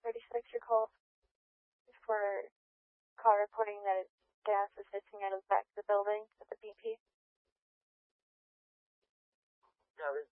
36, your call for call reporting that gas is hissing out of the back of the building at the BP. Yeah, this